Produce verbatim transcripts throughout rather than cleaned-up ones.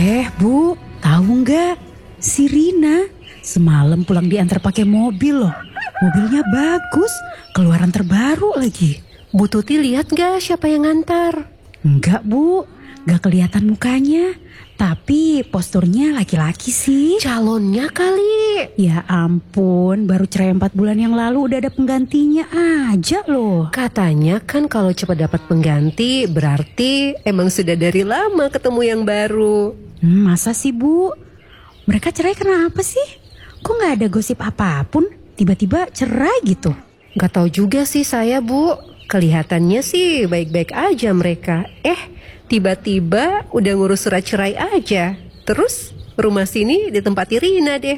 Eh Bu, tahu nggak? Si Rina semalam pulang diantar pakai mobil loh. Mobilnya bagus, keluaran terbaru lagi. Bu Tuti lihat nggak siapa yang ngantar? Enggak Bu, nggak kelihatan mukanya. Tapi posturnya laki-laki sih. Calonnya kali. Ya ampun, baru cerai empat bulan yang lalu udah ada penggantinya aja loh. Katanya kan kalau cepat dapat pengganti berarti emang sudah dari lama ketemu yang baru. Hmm, masa sih Bu? Mereka cerai kenapa sih? Kok gak ada gosip apapun? Tiba-tiba cerai gitu. Gak tahu juga sih saya Bu. Kelihatannya sih baik-baik aja mereka. Eh tiba-tiba udah ngurus surat cerai aja. Terus rumah sini ditempati Rina deh.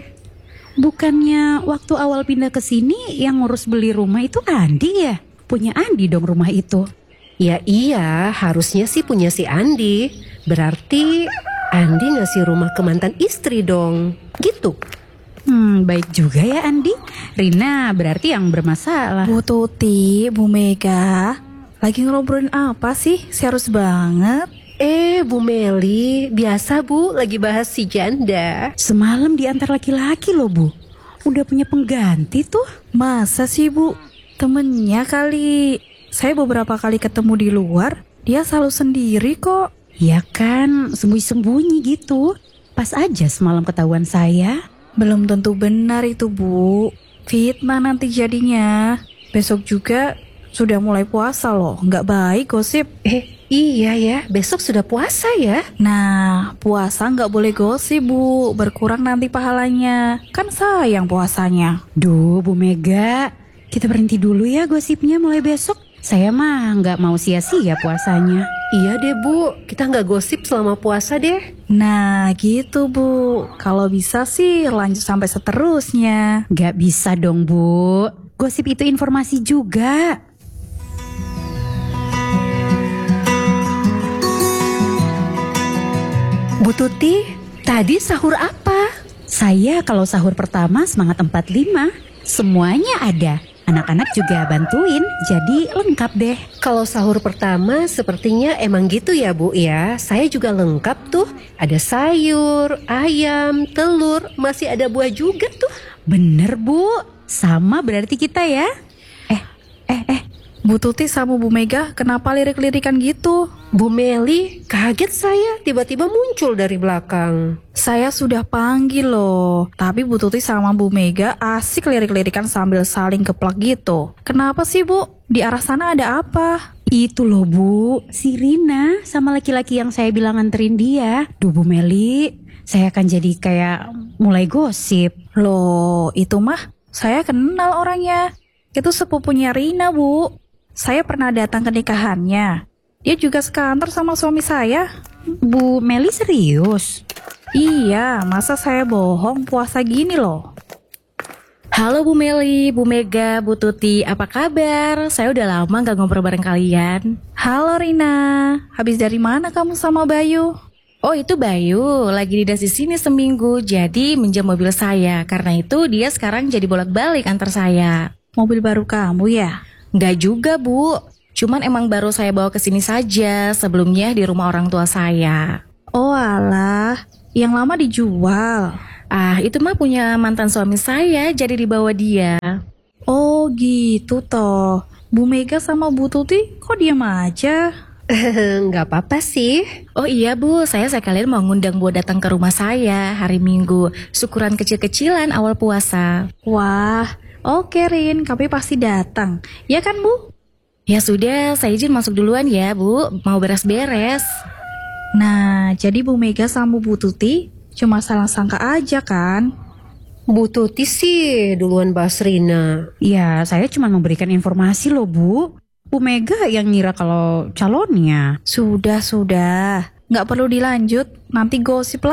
Bukannya waktu awal pindah ke sini yang ngurus beli rumah itu Andi ya? Punya Andi dong rumah itu. Ya iya, harusnya sih punya si Andi. Berarti Andi ngasih rumah ke mantan istri dong. Gitu. Hmm, baik juga ya Andi. Rina berarti yang bermasalah. Bu Tuti, Bu Mega, lagi ngobrolin apa sih? Serius banget. Eh Bu Meli, biasa Bu lagi bahas si janda. Semalam diantar laki-laki loh Bu. Udah punya pengganti tuh. Masa sih Bu? Temennya kali. Saya beberapa kali ketemu di luar, dia selalu sendiri kok. Ya kan, sembunyi-sembunyi gitu. Pas aja semalam ketahuan saya. Belum tentu benar itu Bu. Fitnah nanti jadinya. Besok juga sudah mulai puasa loh. Nggak baik gosip. Eh iya ya, besok sudah puasa ya. Nah, puasa nggak boleh gosip Bu. Berkurang nanti pahalanya. Kan sayang puasanya. Duh Bu Mega, kita berhenti dulu ya gosipnya mulai besok. Saya mah nggak mau sia-sia puasanya. Iya deh Bu, kita nggak gosip selama puasa deh. Nah gitu Bu. Kalau bisa sih lanjut sampai seterusnya. Nggak bisa dong Bu. Gosip itu informasi juga. Bu Tuti, tadi sahur apa? Saya kalau sahur pertama semangat empat puluh lima. Semuanya ada. Anak-anak juga bantuin, jadi lengkap deh. Kalau sahur pertama sepertinya emang gitu ya Bu ya. Saya juga lengkap tuh. Ada sayur, ayam, telur, masih ada buah juga tuh. Bener Bu, sama berarti kita ya. Eh, eh, eh. Bu Tuti sama Bu Mega kenapa lirik-lirikan gitu? Bu Meli, kaget saya tiba-tiba muncul dari belakang. Saya sudah panggil loh. Tapi Bu Tuti sama Bu Mega asik lirik-lirikan sambil saling keplak gitu. Kenapa sih Bu? Di arah sana ada apa? Itu loh Bu, si Rina sama laki-laki yang saya bilang nganterin dia. Duh Bu Meli, saya akan jadi kayak mulai gosip. Loh, itu mah saya kenal orangnya. Itu sepupunya Rina Bu. Saya pernah datang ke nikahannya. Dia juga sekantor sama suami saya. Bu Meli serius? Iya, masa saya bohong puasa gini loh. Halo Bu Meli, Bu Mega, Bu Tuti, apa kabar? Saya udah lama gak ngobrol bareng kalian. Halo Rina, habis dari mana kamu sama Bayu? Oh itu Bayu, lagi didas di sini seminggu, jadi minjam mobil saya. Karena itu dia sekarang jadi bolak-balik antar saya. Mobil baru kamu ya? Nggak juga Bu, cuman emang baru saya bawa ke sini saja. Sebelumnya di rumah orang tua saya. Oh alah, yang lama dijual. Ah itu mah punya mantan suami saya, jadi dibawa dia. Oh gitu toh. Bu Mega sama Bu Tuti kok diam aja? Nggak apa-apa sih. Oh iya Bu, saya sekalian mau ngundang buat datang ke rumah saya hari Minggu. Syukuran kecil-kecilan awal puasa. Wah, oke Rin, kami pasti datang. Ya kan Bu? Ya sudah, saya izin masuk duluan ya Bu, mau beres-beres. Nah, jadi Bu Mega sama Bu Tuti cuma salah sangka aja kan? Bu Tuti sih duluan bahas Rina. Ya saya cuma memberikan informasi loh Bu. Bu Mega yang ngira kalau calonnya. Sudah, sudah. Nggak perlu dilanjut, nanti gosip lah.